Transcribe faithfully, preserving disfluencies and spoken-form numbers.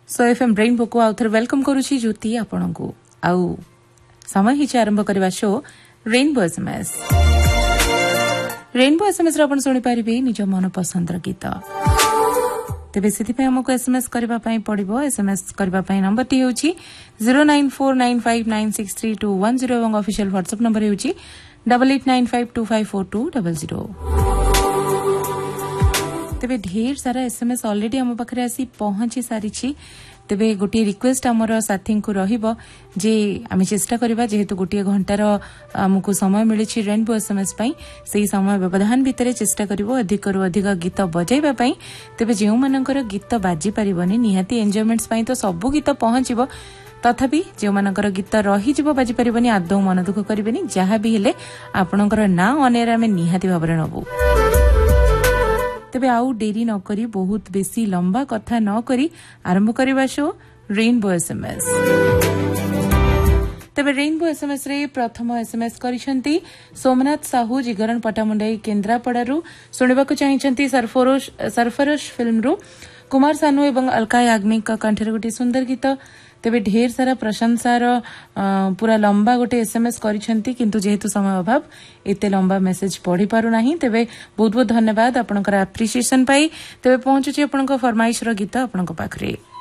सो FM rainbow को आउ थे वेलकम करुछि ज्योति आपण को आउ समय हिच आरंभ करबा show rainbow SMS rainbow SMS रे आपण सुनि पारिबे निज मन पसंदर गीत तेबे सेति पे हमको एसएमएस करबा पई पड़िबो एसएमएस करबा पई नंबर टी होछि zero nine four nine five nine six three two one zero एवं ऑफिशियल व्हाट्सएप नंबर होछि eight eight nine five two five four two zero zero तेबे ढेर सारा एसएमएस ऑलरेडी हम पाखरे आसी पहुंची सारी छी तेबे गोटे रिक्वेस्ट हमर साथी को रहिबो जे आमे चेष्टा करबा जेहेतु गोटे घंटार हमको समय मिली छी रेनबो एसएमएस पई सेही समय व्यवधान भितरे चेष्टा करबो अधिक रु अधिक गीत बजाइबा पई तेबे जेउ मानकर गीत बाजी परिबनी निहाती एन्जॉयमेंट्स पई तो सब गीत पहुंचीबो तथापि जो मानकर गीत रही जीव बाजी परिबनी आदौ मन दुख करिबेनी जहा भी हेले आपनकर ना अनेर आमे निहाती भाबरे नबो तेबे आउ डेरी न करी बहुत बेसी लंबा कथा न करी आरंभ करबा शो रेनबो एसएमएस तेबे रेनबो एसएमएस रे प्रथम एसएमएस करिसंती सोमनाथ साहू जिगरण पटामुंडई केन्द्रापड़ारू सुनिबा को चाहिसंती सरफरोश सरफरोश फिल्म रू कुमार सानू एवं अलका याग्निक का कंठरे गोटे सुंदर गीत तेबे ढेर सारा प्रशंसार पूरा लंबा गोटे एसएमएस करिसंती किंतु जेहेतु समय अभाव एते लंबा मेसेज पढ़ी पारु नाही तेबे बहुत बहुत धन्यवाद आपनकर एप्रिसिएशन पाई तेबे पहुंचुची आपनकर फरमाइश रो गीत आपनकर पाखरे।